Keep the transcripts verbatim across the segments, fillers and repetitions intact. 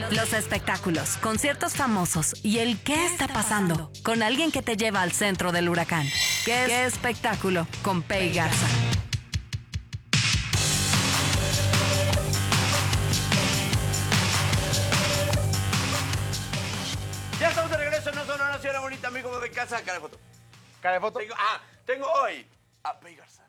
Los espectáculos, conciertos famosos y el qué está pasando con alguien que te lleva al centro del huracán. ¿Qué, ¿Qué espectáculo? Con Pei Garza. Ya estamos de regreso, no son una señora bonita, amigo de casa. Cara de foto. ¿Cara de foto? Tengo, ah, tengo hoy a Pei Garza.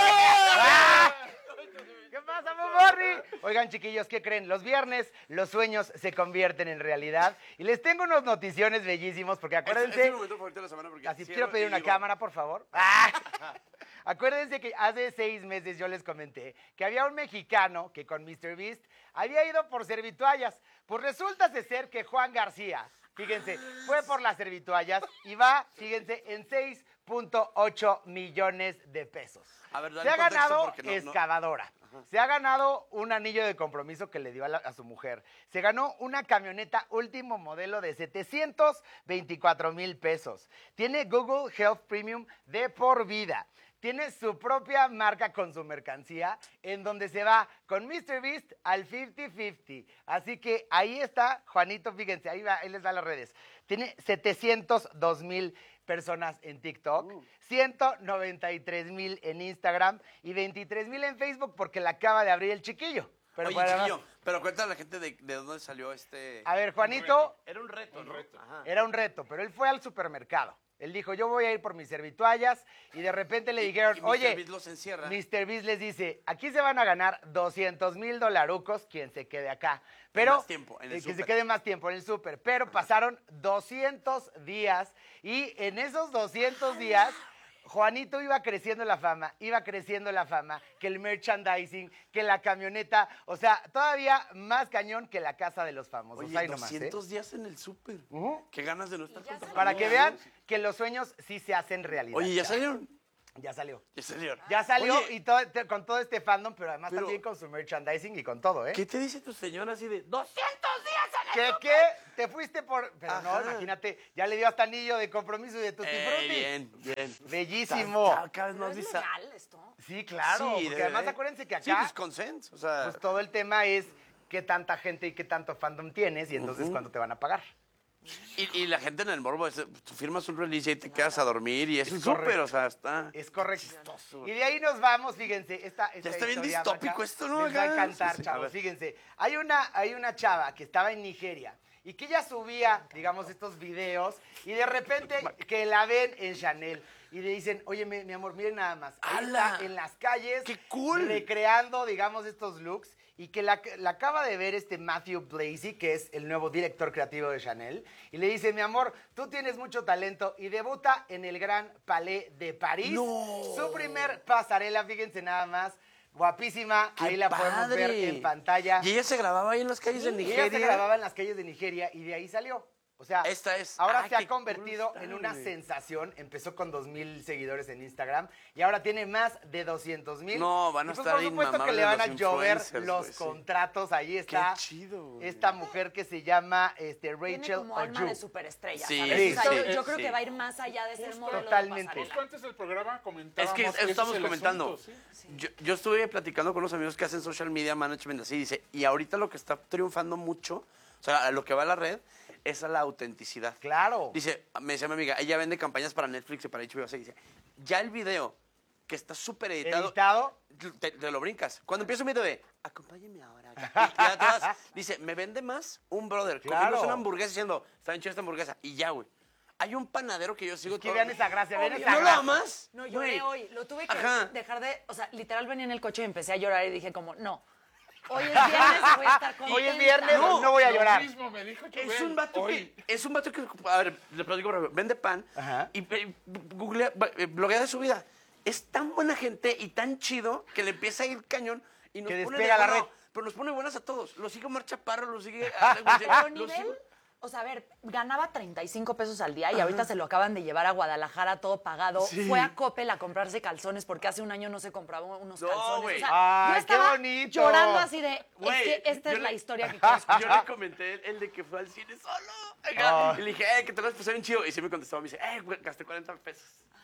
¿Qué pasa, Momorri? Oigan, chiquillos, ¿qué creen? Los viernes los sueños se convierten en realidad. Y les tengo unos noticiones bellísimos, porque acuérdense... Es, es mi momento favorito de la semana porque... Así cierro quiero pedir y una digo, cámara, por favor. ¡Ah! Acuérdense que hace seis meses yo les comenté que había un mexicano que con míster Beast había ido por servituallas. Pues resulta ser que Juan García, fíjense, fue por las servituallas y va, fíjense, en seis punto ocho millones de pesos. A ver, dale Se ha contexto ganado porque no- no- excavadora. Se ha ganado un anillo de compromiso que le dio a, la- a su mujer. Se ganó una camioneta último modelo de setecientos veinticuatro mil pesos. Tiene Google Health Premium de por vida. Tiene su propia marca con su mercancía, en donde se va con míster Beast al cincuenta cincuenta. Así que ahí está Juanito, fíjense, ahí, va, ahí les va las redes. Tiene setecientos dos mil personas en TikTok, uh. ciento noventa y tres mil en Instagram y veintitrés mil en Facebook porque la acaba de abrir el chiquillo. Pero Oye, para chiquillo, más- pero cuéntale a la gente de, de dónde salió este... A ver, Juanito, Era un reto, ¿no? Ajá. era un reto, pero él fue al supermercado. Él dijo, yo voy a ir por mis servituallas, y de repente le dijeron, y míster oye, Beast los encierra. míster Beast les dice, aquí se van a ganar doscientos mil dolarucos quien se quede acá. Pero Más tiempo en el eh, que se súper. quede más tiempo en el súper. Pero pasaron doscientos días y en esos doscientos días Juanito iba creciendo la fama, iba creciendo la fama, que el merchandising, que la camioneta, o sea, todavía más cañón que la casa de los famosos. Oye, Ahí nomás, ¿eh? doscientos días en el súper. Ujú. Qué ganas de no estar con tu Para que familia, vean ¿no? que los sueños sí se hacen realidad. Oye, ¿ya salieron? Ya salió. Ya salieron. Ya salió Oye, y todo, te- con todo este fandom, pero además pero- también con su merchandising y con todo, ¿eh? ¿Qué te dice tu señora así de doscientos días en el ¿Qué, qué? ¿Te fuiste por...? Pero no, Ajá. imagínate, ya le dio hasta anillo de compromiso y de tutti Eh, frutti. bien, bien. Bellísimo. Cada, cada vez más ¿Es visa. legal esto? Sí, claro, Sí, porque debe además de. acuérdense que Sí, acá, pues consent. O sea, pues todo el tema es qué tanta gente y qué tanto fandom tienes y entonces Ujú. cuánto te van a pagar. y, y la gente en el morbo, es, tú firmas un release y ahí te quedas a dormir y es Es un súper, correcto. o sea, está... Es correcto. Y de ahí nos vamos, fíjense. Esta, esta Ya está bien historia, distópico Maca, esto, ¿no? Les va a Acá. encantar, Sí, sí. A chavos. ver. Fíjense. Hay una, hay una chava que estaba en Nigeria y que ella subía, digamos, estos videos y de repente que la ven en Chanel y le dicen, oye, mi, mi amor, miren nada más. Ahí ¡Hala! está en las calles. ¡Qué cool! Recreando, digamos, estos looks. Y que la, la acaba de ver este Matthew Blasey, que es el nuevo director creativo de Chanel, y le dice, mi amor, tú tienes mucho talento, y debuta en el Gran Palais de París. ¡No! Su primer pasarela, fíjense nada más, guapísima, ¡Qué ahí la podemos padre! ver en pantalla. Y ella se grababa ahí en las calles de Y Nigeria. ella se grababa en las calles de Nigeria, y de ahí salió. O sea, Esta es- ahora ah, se ha qué cool convertido está, en una güey. sensación. Empezó con dos mil seguidores en Instagram y ahora tiene más de doscientos mil. No, van a Y pues, estar por supuesto que le inmamables van a los llover influencers, los güey, sí. contratos. Ahí está chido, güey. esta mujer que se llama este, Tiene Rachel como alma Oju. de superestrella, Sí, ¿sabes? sí, O sea, sí, yo, yo creo sí. que va a ir más allá de ser modelo Totalmente. de pasarela. Justo antes del programa Es comentábamos que ese estamos es el comentando. asunto, ¿sí? Yo, yo estuve platicando con unos amigos que hacen social media management así, dice, y ahorita lo que está triunfando mucho, o sea, a lo que va a la red, es a la autenticidad. Claro. Dice, me decía mi amiga, ella vende campañas para Netflix y para H B O, así dice, ya el video que está súper editado, Editado. Te, te lo brincas. Cuando empieza un video de, acompáñeme ahora. acá", Y ya todas, dice, me vende más un brother, Claro. comiéndose una hamburguesa diciendo, está bien chida esta hamburguesa, y ya, güey. Hay un panadero que yo sigo Es que todo- vean esa gracia, vean Obvio. esa ¿No lo gracia. amas? No, lloré Güey. hoy. Lo tuve que Ajá. dejar de... O sea, literal venía en el coche y empecé a llorar y dije como, no. Hoy es viernes y voy a estar contenta. Hoy es viernes, no, voy a Lo llorar. mismo me dijo Es Chubel un vato hoy. que, es un vato que, a ver, le platico, rápido, vende pan Ajá. y eh, googlea, va- eh, bloguea de su vida. Es tan buena gente y tan chido que le empieza a ir cañón y nos Que pone despega de la bueno, red. pero nos pone buenas a todos. Lo sigue Omar Chaparro, lo sigue... Pero lo nivel... sigue- O sea, a ver, ganaba treinta y cinco pesos al día y ahorita se lo acaban de llevar a Guadalajara todo pagado. Sí. Fue a Coppel a comprarse calzones porque hace un año no se compraba unos No, calzones. güey. O sea, Ay, yo estaba qué bonito. llorando así de, Güey, es que esta yo es la le- historia que quiero escuchar. Yo le comenté el, el de que fue al cine solo. Acá. Y le dije, eh, que te lo has pasado bien chido. Y sí me contestó, me dice, eh, güey, gasté cuarenta pesos.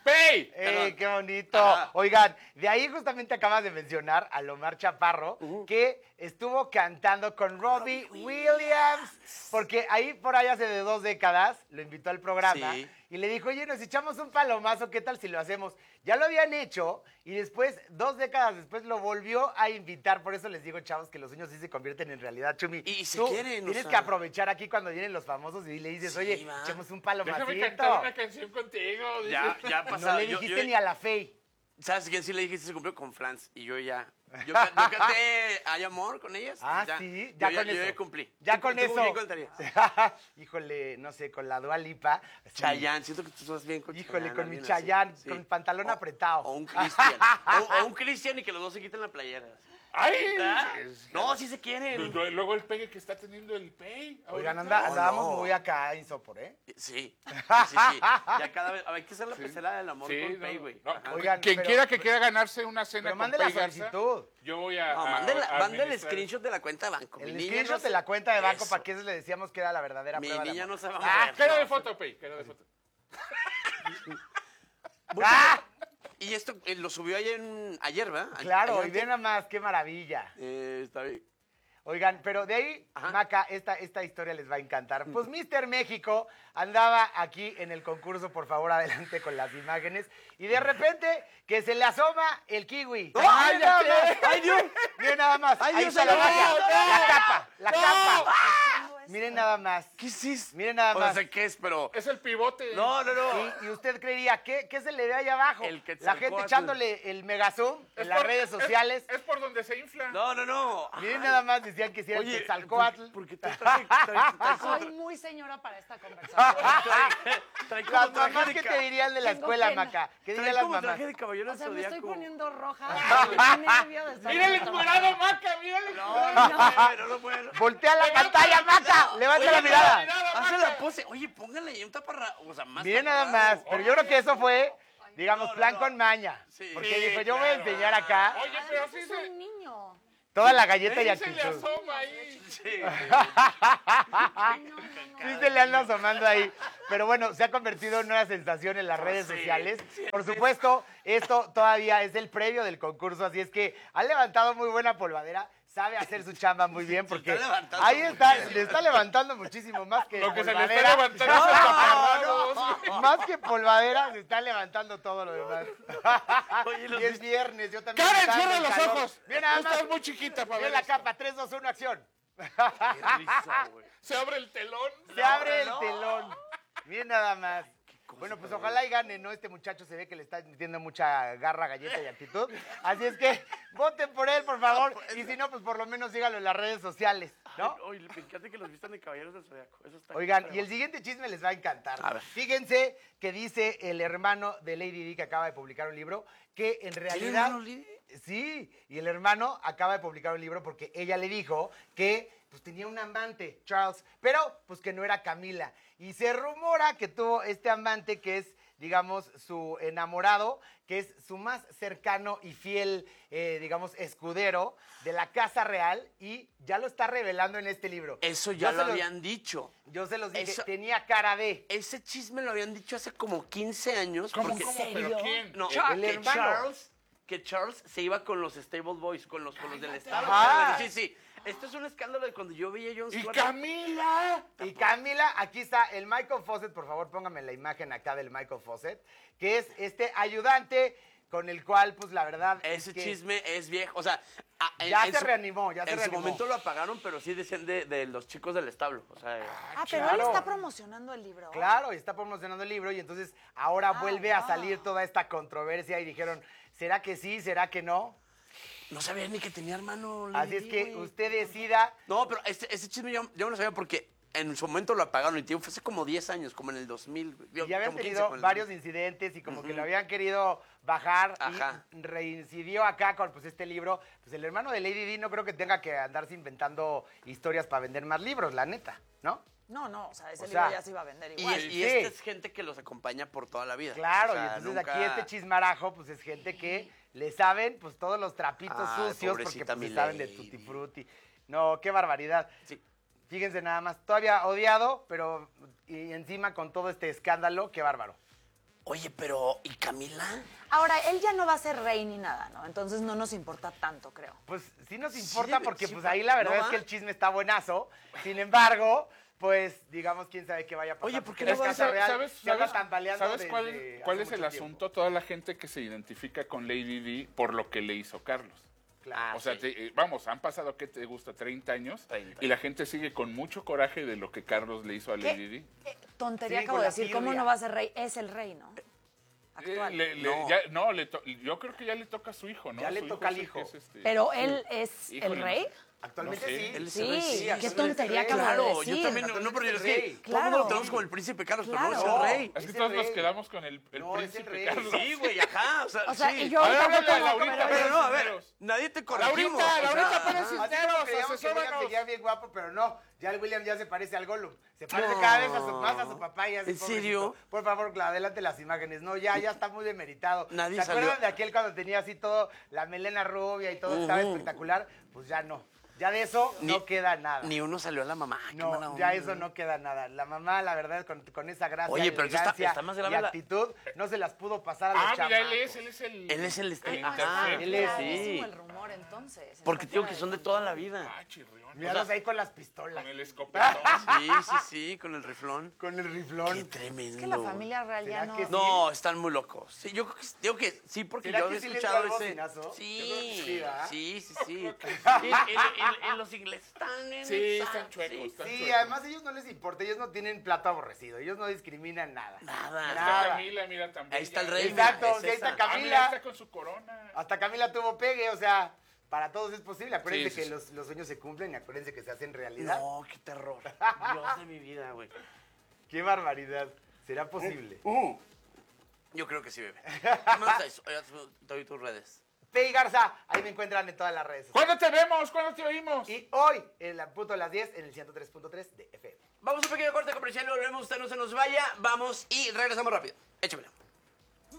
¡Pey! ¡Eh, Perdón. qué bonito! Ajá. Oigan, de ahí justamente acabas de mencionar a Lomar Chaparro, que estuvo cantando con Robbie Williams, porque ahí por ahí hace de dos décadas lo invitó al programa Sí. y le dijo, oye, nos echamos un palomazo, ¿qué tal si lo hacemos? Ya lo habían hecho y después, dos décadas después, lo volvió a invitar. Por eso les digo, chavos, que los sueños sí se convierten en realidad, Chumi. Y- y se Tú quieren, o tienes sea. que aprovechar aquí cuando vienen los famosos y le dices, Sí, oye, va. echemos un Déjame palomacito. cantar una canción contigo. dice. Ya, ya ha No pasado. le Yo- dijiste yo- ni a la Fey. ¿Sabes quién sí le dijiste? Se cumplió con Franz. Y yo ya. Yo, ca- yo canté Hay Amor con ellas. Ah, ya, sí, yo ya con yo eso. ya cumplí. Ya ¿Tú- con tú eso. quién cantarías? Híjole, no sé, con la Dua Lipa. sí. Chayanne. Siento que tú estás bien con Híjole, Chayanne, con mi alguien así. Chayanne, Sí. con pantalón O- apretado. O un Cristian. o, o un Cristian y que los dos se quiten la playera. ¡Ay! ¿Ah? Es- No, sí se quieren. Luego luego el pegue que está teniendo el Pey. Oigan, ahorita. anda, No, andábamos no. muy acá insopor, ¿eh? Sí. Sí, sí. Ya cada vez. Hay que hacer la pecera del amor Sí, con no, Pay, güey. no, Ajá. Oigan, quien pero- quiera que quiera ganarse una cena Pero con mande la Pey Garza, solicitud. yo voy a. No, a- manden la- a manden el administrar. screenshot de la cuenta de banco. El Mi niña screenshot no de se- la cuenta de banco Eso. para que eso le decíamos que era la verdadera Mi prueba de niña amor. no se va a Ah, mover. Queda de No, foto, Pey, queda de foto. ¡Ah! Y esto eh, lo subió ayer, en- ayer ¿verdad? A- Claro, ayer y ven nada más, qué maravilla. Eh, está bien. Oigan, pero de ahí, Ajá. Maca, esta, esta historia les va a encantar. Pues mister México andaba aquí en el concurso, por favor, adelante con las imágenes. Y de repente, que se le asoma el kiwi. ¡Ay, Miren nada ya más. sé! ¡Ay, Dios! Miren nada más. ¡Ay, Ahí Dios, está la no, magia. no! La capa, la ¡No! capa. Haciendo esto. Miren nada más. ¿Qué hiciste? Miren nada O más. sea, sé qué es, pero... Es el pivote. No, no, no. Y, y usted creería, ¿qué, ¿qué se le ve ahí abajo? El La Quetzalcóatl. gente echándole el megazoom Es en las por- redes es- sociales. Es, por donde se infla. No, no, no. Miren Ay, nada más, decían que si era el Oye, Quetzalcóatl. ¿por qué trae, trae, trae, trae, Soy muy señora para esta conversación. trae, trae como Las traje mamás de que ca- te dirían de la Tengo escuela, pena. Maca. ¿Qué trae dirían las como mamás? traje de caballero O sea, me estoy zodiaco. poniendo roja. Qué nervio de estar ¡Mira el en esta encuerado, Maca! ¡Mira el No, encuerado! no, puede, no lo puedo. Voltea la Levanta pantalla, la Maca. mirada. Levanta Oye, la mirada. Hace Maca. la pose. Oye, póngale ahí un taparra... O sea, más Miren nada taparrado. más. Pero yo creo que eso fue, digamos, No, no, plan no. con maña. Sí. Porque Sí, dijo, yo voy a claro. enseñar acá Oye, pero Ay, sí es se, un niño. toda la galleta y sí se le actitud. asoma ahí. Sí. Sí se le anda asomando ahí. Pero bueno, se ha convertido en una sensación en las redes Sí, sociales. sí, Por sí. supuesto, esto todavía es el previo del concurso, así es que ha levantado muy buena polvadera. Sabe hacer su chamba muy bien porque está levantando ahí está, muchísimo. le está levantando muchísimo más que Lo que se le polvadera. está levantando es el taparrabos. Más que polvadera, se está levantando todo lo demás. Oye, los y es viste- viernes, yo también. ¡Karen, estando cierra en los calor. ojos! Mira nada Tú más. estás muy chiquita para Mira ver la esto. capa, tres, dos, uno, acción. Qué risa, güey. Se abre el telón. Se abre el no. telón. Miren nada más. Bueno, pues ojalá y gane, ¿no? Este muchacho se ve que le está metiendo mucha garra, galleta y actitud. Así es que voten por él, por favor. Y si no, pues por lo menos síganlo en las redes sociales, ¿no? Oye, me encanta que los vistan de caballeros del zodiaco. Eso está Oigan, está y el siguiente chisme les va a encantar. A ver. Fíjense que dice el hermano de Lady Di, que acaba de publicar un libro, que en realidad... hermano Lady? Sí, y el hermano acaba de publicar un libro porque ella le dijo que pues tenía un amante, Charles, pero pues que no era Camila. Y se rumora que tuvo este amante que es, digamos, su enamorado, que es su más cercano y fiel, eh, digamos, escudero de la Casa Real, y ya lo está revelando en este libro. Eso Yo ya se lo los- habían dicho. Yo se los dije, Eso- tenía cara de... Ese chisme lo habían dicho hace como quince años. ¿Cómo, porque- cómo? ¿Pero quién? No, El que hermano. Charles, que Charles se iba con los Stable Boys, con los, con los del Estado. Ajá. Sí, sí. Esto es un escándalo de cuando yo veía a Jon ¡Y Stewart. Camila! Y Camila, aquí está el Michael Fawcett, por favor, póngame la imagen acá del Michael Fawcett, que es este ayudante con el cual, pues la verdad. Ese es que chisme es viejo. O sea, a- en- Ya en se su- reanimó, ya se En su reanimó. momento lo apagaron, pero sí decían de, de los chicos del establo. O sea, Ah, pero él claro. está promocionando el libro. Claro, y está promocionando el libro y entonces ahora Ah, vuelve a wow. salir toda esta controversia y dijeron, ¿será que sí? ¿Será que no? no sabía ni que tenía hermano. Así es Lady, que güey. usted decida. No, pero ese, ese chisme yo, yo no lo sabía porque en su momento lo apagaron. Y tío, fue hace como diez años, como en el dos mil. güey. Digo, Y ya habían como quince, tenido como en el varios dos mil. incidentes y como que Ujú. lo habían querido bajar Ajá. y reincidió acá con pues este libro. Pues el hermano de Lady Di no creo que tenga que andarse inventando historias para vender más libros, la neta, ¿no? No, no, o sea, ese O libro sea, ya se iba a vender Y, igual. es- y Sí. esta es gente que los acompaña por toda la vida. Claro, O sea, y entonces nunca- aquí este chismarajo, pues es gente que le saben pues todos los trapitos Ay, sucios porque pobrecita pues, mi se saben de Lady. Tutti Frutti. No, qué barbaridad. Sí. Fíjense nada más, todavía odiado, pero y encima con todo este escándalo, qué bárbaro. Oye, pero, ¿y Camila? Ahora, él ya no va a ser rey ni nada, ¿no? Entonces no nos importa tanto, creo. Pues sí nos Sí importa debe- porque sí, pues ahí la verdad ¿no es va? que el chisme está buenazo. Sin embargo, pues digamos quién sabe qué vaya a pasar. Oye, ¿por qué porque no la va a Casa ser- Real ¿Sabes, se anda sabes, tambaleando ¿sabes cuál, desde cuál hace es el mucho tiempo. asunto? Toda la gente que se identifica con Lady Di por lo que le hizo Carlos. Claro. O sea, sí. te- eh, vamos, han pasado, ¿qué te gusta? treinta años. treinta. Y la gente sigue con mucho coraje de lo que Carlos le hizo a Lady ¿Qué? Di. Eh, tontería Sí, acabo con de la decir. ¿Cómo tirria. no va a ser rey? Es el rey, ¿no? Actual. Eh, le- le- No. ya- no, le to- yo creo que ya le toca a su hijo, ¿no? Ya le Su toca al es el hijo. que es, este- Pero él es Híjole, el no rey. sé. Actualmente No sé. sí. Él es Sí, el rey, sí, qué actualmente tontería es el acabo rey. de Claro, decir. yo también, no, Actualmente porque es es el que rey. todo el mundo lo Claro. tenemos como el príncipe Carlos, pero Claro. no es el rey. Es Es que el todos nos rey. quedamos con el, el No, es el príncipe rey. Carlos. Sí, güey, ajá, o sea, O sea, sí. y yo A ver, ahorita háblale a no conozco, Laurita, pero- Pero no, a ver, Cisneros. nadie te corregimos. Laurita, o sea, Laurita Pérez ajá. Así Cisneros, como creíamos que William asesóranos. seguía bien guapo, pero no. Ya el William ya se parece al Gollum. Se parece No. cada vez a su, más a su papá y a su ¿En serio? Por favor, Cla, adelante las imágenes. No, ya, ya está muy demeritado. Nadie ¿Se acuerdan salió. de aquel cuando tenía así todo, la melena rubia y todo estaba espectacular? Pues ya no. Ya de eso Ni- no queda nada. Ni uno salió a la mamá. qué mala No, onda. ya eso no queda nada. La mamá, la verdad, con, con esa gracia, Oye, pero entonces está- elegancia está más grave y la- actitud, no se las pudo pasar a los Ah, mira, chamacos. él es, él es el... Él es el este- ajá, interfere. él es- Clarísimo sí. el rumor, entonces. Porque Está digo fuera que de son de control. toda la vida. Ah, chirrión. Míralos ahí con las pistolas, Con el escopetón. Sí, sí, sí, con el riflón. con el Qué riflón. tremendo. Es que la familia real ya ¿Será no... que sí? No, están muy locos. Sí, yo creo que, digo que sí, porque ¿Será yo que había sí les escuchado dio el ese. bocinazo? Yo creo que Sí, sí, ¿verdad? sí, sí, sí. En, en- en- en los ingleses están en Sí, esa- están chuecos. sí. están Sí, chuecos. además a ellos no les importa, ellos no tienen plato aborrecido, ellos no discriminan nada. Nada. Está Nada. Camila, mira, también. Ahí está el ya. rey. Exacto, mira, es sí, ahí está esa. Camila. Ah, mira, está con su corona. Hasta Camila tuvo pegue, o sea, para todos es posible. Acuérdense Sí, sí, que sí. Los, los sueños se cumplen y acuérdense que se hacen realidad. No, qué terror. Dios de mi vida, güey. Qué barbaridad. ¿Será posible? Uh, yo creo que sí, bebé. ¿Cómo estás? Oiga, tú- te doy tus redes. Pei Garza, ahí me encuentran en todas las redes. ¿Cuándo te vemos? ¿Cuándo te oímos? Y hoy, en la punto de las diez, en el ciento tres punto tres de F M. Vamos a un pequeño corte comercial, volvemos, usted no se nos vaya. Vamos y regresamos rápido. Échamelo.